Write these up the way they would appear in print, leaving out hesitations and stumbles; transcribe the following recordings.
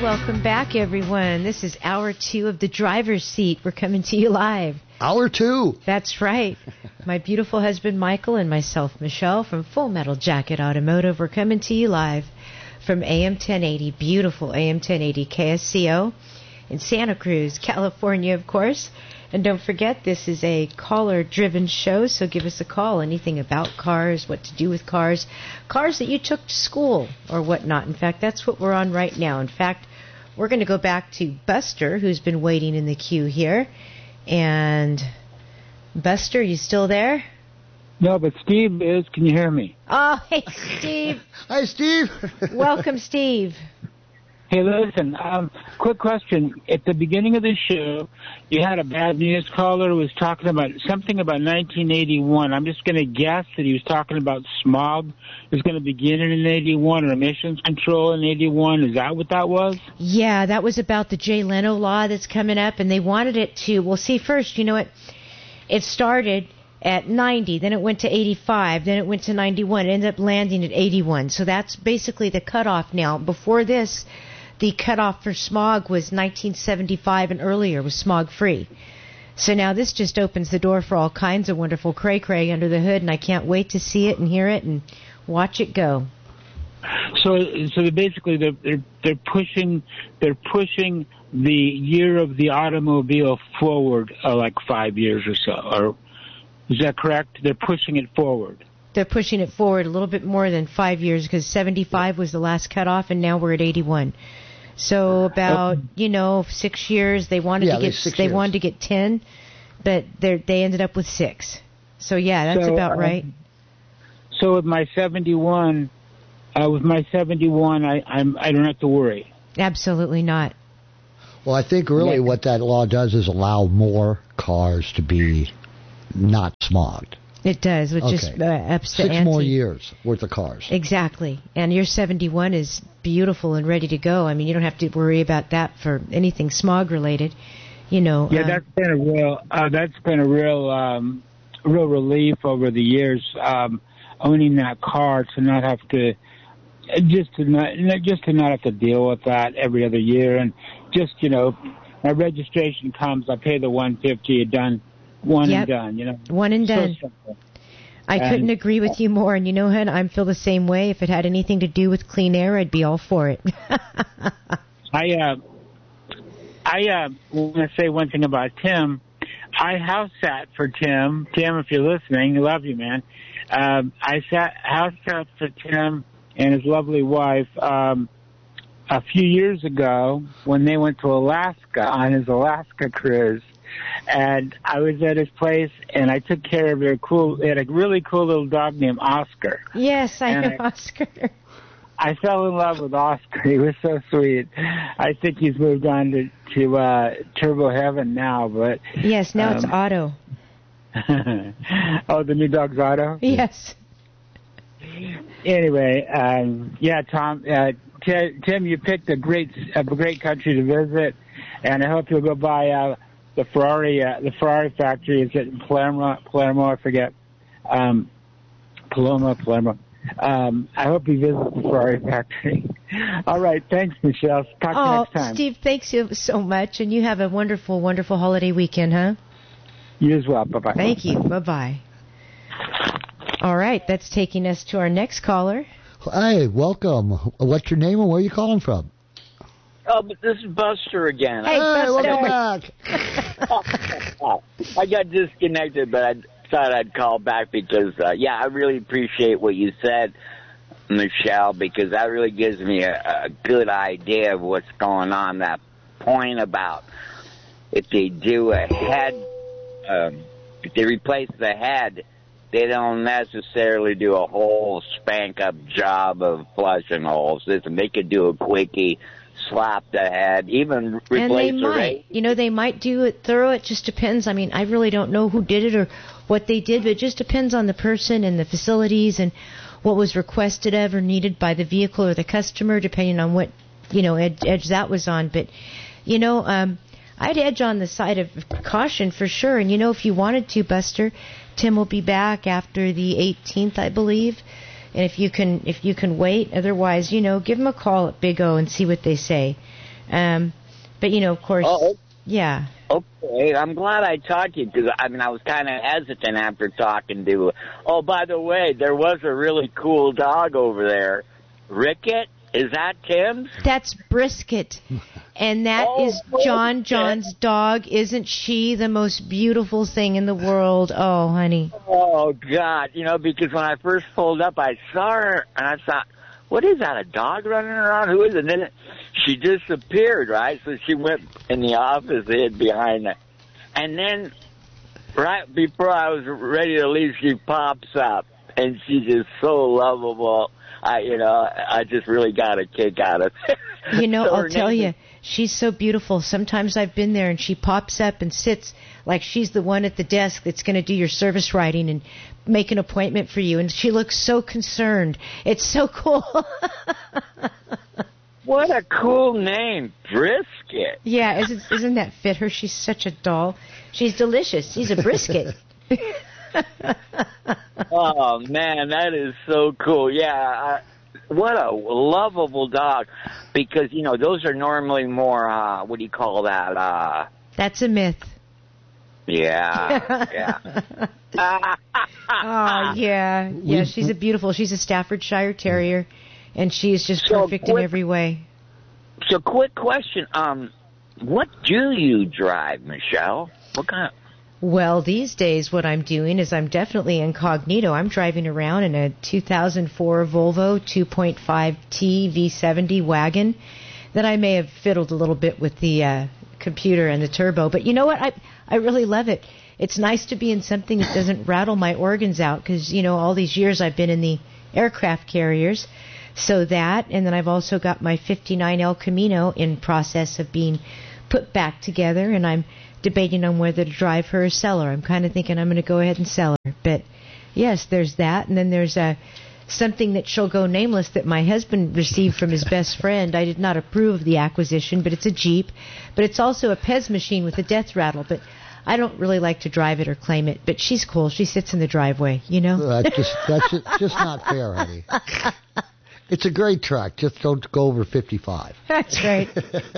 welcome back, everyone. This is Hour 2 of The Driver's Seat. We're coming to you live. Hour 2. That's right. My beautiful husband, Michael, and myself, Michelle, from Full Metal Jacket Automotive. We're coming to you live from AM 1080, beautiful AM 1080 KSCO in Santa Cruz, California, of course. And don't forget, this is a caller-driven show, so give us a call. Anything about cars, what to do with cars, cars that you took to school or whatnot. In fact, that's what we're on right now. In fact, we're going to go back to Buster, who's been waiting in the queue here. And Buster, you still there? No, but Steve is. Can you hear me? Oh, hey, Steve. Hi, Steve. Welcome, Steve. Hey, listen, quick question. At the beginning of the show, you had a bad news caller who was talking about something about 1981. I'm just going to guess that he was talking about smog is going to begin in 81 or emissions control in 81. Is that what that was? Yeah, that was about the Jay Leno law that's coming up, and they wanted it to, well, see, first, you know what, it started at 90, then it went to 85, then it went to 91, it ended up landing at 81. So that's basically the cutoff now. Before this, the cutoff for smog was 1975 and earlier was smog-free. So now this just opens the door for all kinds of wonderful cray-cray under the hood, and I can't wait to see it and hear it and watch it go. So basically they're pushing the year of the automobile forward like 5 years or so. Or is that correct? They're pushing it forward. They're pushing it forward a little bit more than 5 years because 75 was the last cutoff, and now we're at 81. So about 6 years. They wanted to get 10, but they ended up with 6. So yeah, that's about right. So with my 71, I don't have to worry. Absolutely not. Well, I think really what that law does is allow more cars to be not smogged. It does, which just ups the ante. 6 more years worth of cars. Exactly. And your 71 is beautiful and ready to go. I mean, you don't have to worry about that for anything smog related. Yeah, that's been a real relief over the years, owning that car to not have to not have to deal with that every other year, and just my registration comes, I pay the $150, done. One and done, One and done. So I couldn't agree with you more. And Hen, I feel the same way. If it had anything to do with clean air, I'd be all for it. I want to say one thing about Tim. I house sat for Tim. Tim, if you're listening, I love you, man. I house sat for Tim and his lovely wife a few years ago when they went to Alaska on his Alaska cruise. And I was at his place, and I took care of they had a really cool little dog named Oscar. Yes, I know Oscar. I fell in love with Oscar. He was so sweet. I think he's moved on to Turbo Heaven now, but... Yes, now it's Otto. Oh, the new dog's Otto? Yes. Anyway, Tom, Tim, you picked a great country to visit, and I hope you'll go by... The Ferrari factory is at Palermo, I forget. Palermo. I hope you visit the Ferrari factory. All right, thanks, Michelle. Talk to you next time. Steve, thanks you so much, and you have a wonderful, wonderful holiday weekend, huh? You as well. Bye-bye. Thank you. Bye-bye. All right, that's taking us to our next caller. Hi, welcome. What's your name and where are you calling from? Oh, but this is Buster again. Hey, Buster. Welcome back. I got disconnected, but I thought I'd call back because, I really appreciate what you said, Michelle, because that really gives me a good idea of what's going on. That point about if they do a head, if they replace the head, they don't necessarily do a whole spank-up job of flushing holes. Listen, they could do a quickie, slap the head, even replace the rate. They might do it thorough. It just depends. I mean, I really don't know who did it or what they did, but it just depends on the person and the facilities and what was requested of or needed by the vehicle or the customer, depending on what, edge that was on. But, I'd edge on the side of caution for sure. And, if you wanted to, Buster, Tim will be back after the 18th, I believe. And if you can wait, otherwise, give them a call at Big O and see what they say. But, of course, yeah. Okay, I'm glad I talked to you because, I was kind of hesitant after talking to. Oh, by the way, there was a really cool dog over there. Ricket? Is that Tim's? That's Brisket. And that is John's dog. Isn't she the most beautiful thing in the world? Oh, honey. Oh, God. Because when I first pulled up, I saw her, and I thought, what is that, a dog running around? Who is it? And then she disappeared, right? So she went in the office, hid behind it. And then right before I was ready to leave, she pops up, and she's just so lovable. I just really got a kick out of it. So I'll tell you, she's so beautiful. Sometimes I've been there, and she pops up and sits like she's the one at the desk that's going to do your service writing and make an appointment for you. And she looks so concerned. It's so cool. What a cool name, Brisket. Yeah, isn't that fit her? She's such a doll. She's delicious. She's a brisket. Oh, man, that is so cool. Yeah, what a lovable dog. Because, those are normally more, what do you call that? That's a myth. Yeah. Oh, yeah. Yeah, she's she's a Staffordshire Terrier, and she is just perfect in every way. So, quick question. What do you drive, Michelle? What kind of... Well, these days what I'm doing is I'm definitely incognito. I'm driving around in a 2004 Volvo 2.5T V70 wagon that I may have fiddled a little bit with the computer and the turbo. But you know what? I really love it. It's nice to be in something that doesn't rattle my organs out because, all these years I've been in the aircraft carriers. So that, and then I've also got my 59 El Camino in process of being put back together, and I'm debating on whether to drive her or sell her. I'm kind of thinking I'm going to go ahead and sell her. But, yes, there's that. And then there's something that shall go nameless that my husband received from his best friend. I did not approve of the acquisition, but it's a Jeep. But it's also a Pez machine with a death rattle. But I don't really like to drive it or claim it. But she's cool. She sits in the driveway, That's just not fair, honey. It's a great truck. Just don't go over 55. That's right.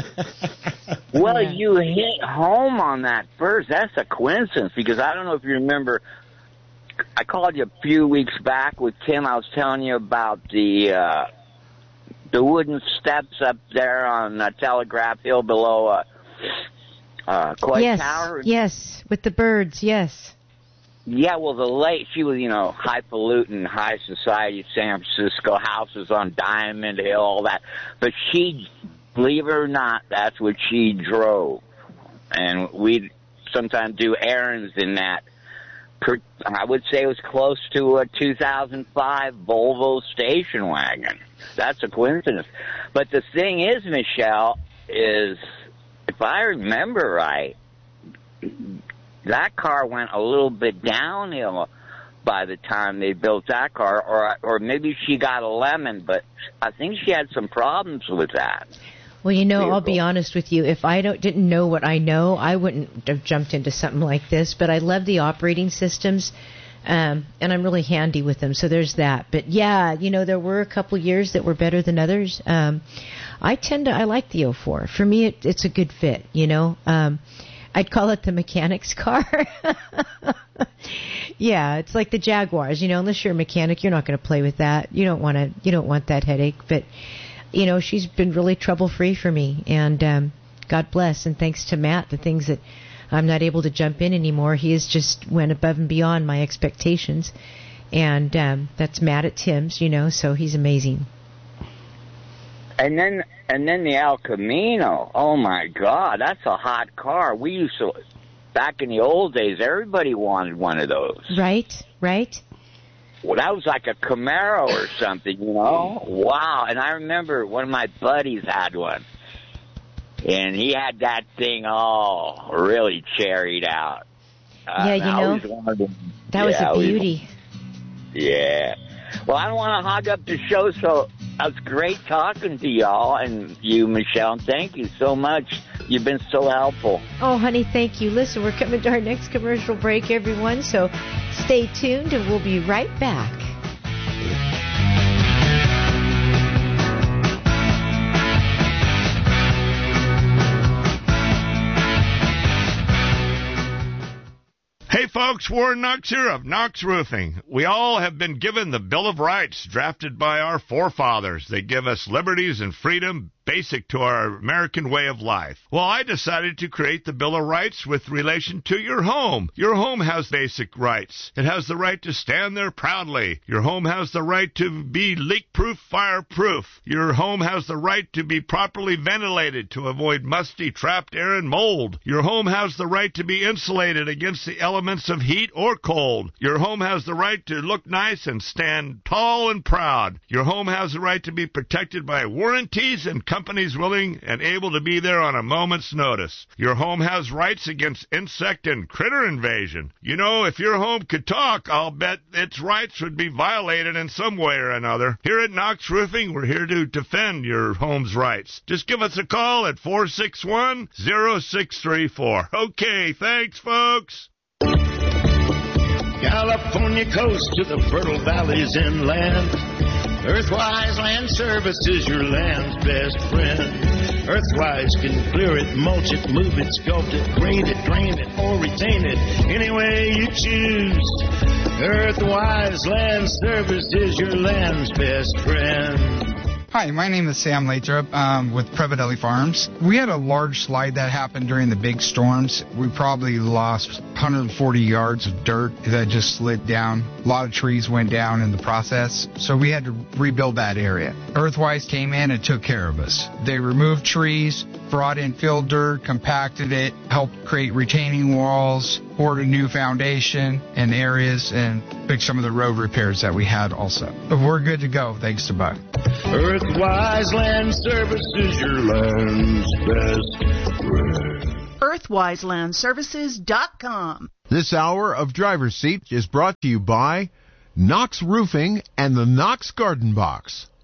Well, you hit home on that first. That's a coincidence because I don't know if you remember. I called you a few weeks back with Tim. I was telling you about the wooden steps up there on Telegraph Hill below Coy Tower. Yes, with the birds. Yes. Yeah, well, she was, highfalutin, high society, San Francisco, houses on Diamond Hill, all that. But she, believe it or not, that's what she drove. And we'd sometimes do errands in that. I would say it was close to a 2005 Volvo station wagon. That's a coincidence. But the thing is, Michelle, is if I remember right, that car went a little bit downhill by the time they built that car, or maybe she got a lemon, but I think she had some problems with that. Well, I'll be honest with you. If I didn't know what I know, I wouldn't have jumped into something like this. But I love the operating systems, and I'm really handy with them. So there's that. But yeah, there were a couple years that were better than others. I like the 04. For me, it's a good fit. I'd call it the mechanic's car. Yeah, it's like the Jaguars. Unless you're a mechanic, you're not going to play with that. You don't want that headache. But she's been really trouble-free for me, and God bless. And thanks to Matt, the things that I'm not able to jump in anymore, he has just went above and beyond my expectations. And that's Matt at Tim's, so he's amazing. And then the El Camino. Oh my God, that's a hot car. We used to, back in the old days, everybody wanted one of those. Right. Well, that was like a Camaro or something, Wow. And I remember one of my buddies had one. And he had that thing all really cherried out. That was a beauty. Yeah. Well, I don't want to hog up the show, so it was great talking to y'all and you, Michelle. Thank you so much. You've been so helpful. Oh, honey, thank you. Listen, we're coming to our next commercial break, everyone, so stay tuned, and we'll be right back. folks, Warren Knox here of Knox Roofing. We all have been given the Bill of Rights drafted by our forefathers. They give us liberties and freedom basic to our American way of life. Well, I decided to create the Bill of Rights with relation to your home. Your home has basic rights. It has the right to stand there proudly. Your home has the right to be leak-proof, fire-proof. Your home has the right to be properly ventilated to avoid musty, trapped air and mold. Your home has the right to be insulated against the elements of heat or cold. Your home has the right to look nice and stand tall and proud. Your home has the right to be protected by warranties and companies willing and able to be there on a moment's notice. Your home has rights against insect and critter invasion. You know, if your home could talk, I'll bet its rights would be violated in some way or another. Here at Knox Roofing, we're here to defend your home's rights. Just give us a call at 461-0634. Okay, thanks, folks. California coast to the fertile valleys inland. Earthwise Land Services, your land's best friend. Earthwise can clear it, mulch it, move it, sculpt it, grade it, drain it, or retain it, any way you choose. Earthwise Land Services, your land's best friend. Hi, my name is Sam Lathrop with Prevadelli Farms. We had a large slide that happened during the big storms. We probably lost 140 yards of dirt that just slid down. A lot of trees went down in the process, so we had to rebuild that area. Earthwise came in and took care of us. They removed trees, brought in filled dirt, compacted it, helped create retaining walls, poured a new foundation in areas, and fixed some of the road repairs that we had also. But we're good to go, thanks to Buck. Earthwise Land Services, your land's best friend. EarthwiseLandServices.com. This hour of Driver's Seat is brought to you by Knox Roofing and the Knox Garden Box.